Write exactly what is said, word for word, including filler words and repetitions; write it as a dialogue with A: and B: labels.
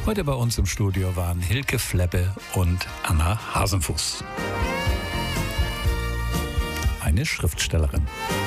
A: Heute bei uns im Studio waren Hilke Fleppe und Anna Hasenfuß. Eine Schriftstellerin.